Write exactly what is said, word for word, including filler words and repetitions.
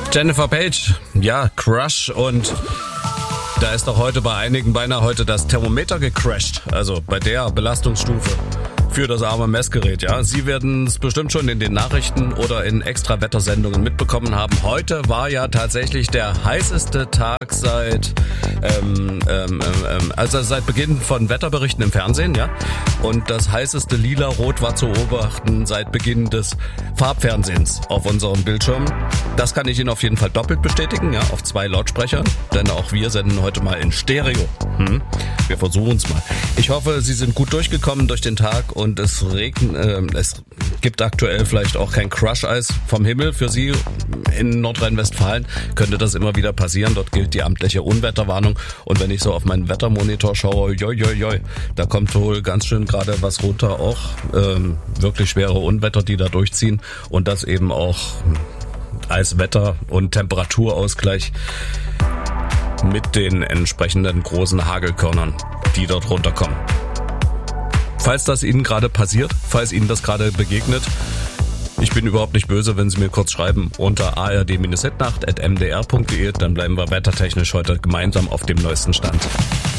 Jennifer Page, ja, Crush, und da ist doch heute bei einigen beinahe heute das Thermometer gecrashed, also bei der Belastungsstufe für das arme Messgerät, ja. Sie werden es bestimmt schon in den Nachrichten oder in Extra-Wettersendungen mitbekommen haben. Heute war ja tatsächlich der heißeste Tag seit, ähm, ähm, ähm, also seit Beginn von Wetterberichten im Fernsehen, ja. Und das heißeste Lila-Rot war zu beobachten seit Beginn des Farbfernsehens auf unserem Bildschirm. Das kann ich Ihnen auf jeden Fall doppelt bestätigen, ja, auf zwei Lautsprechern, denn auch wir senden heute mal in Stereo. Hm? Wir versuchen es mal. Ich hoffe, Sie sind gut durchgekommen durch den Tag und es regnet, äh, es gibt aktuell vielleicht auch kein Crush-Eis vom Himmel für Sie in Nordrhein-Westfalen. Könnte das immer wieder passieren. Dort gilt die amtliche Unwetterwarnung. Und wenn ich so auf meinen Wettermonitor schaue, joi, joi, joi, da kommt wohl ganz schön gerade was runter. Auch ähm, wirklich schwere Unwetter, die da durchziehen. Und das eben auch als Wetter- und Temperaturausgleich mit den entsprechenden großen Hagelkörnern, die dort runterkommen. Falls das Ihnen gerade passiert, falls Ihnen das gerade begegnet, ich bin überhaupt nicht böse, wenn Sie mir kurz schreiben unter a r d Bindestrich hitnacht at m d r punkt d e, dann bleiben wir wettertechnisch heute gemeinsam auf dem neuesten Stand.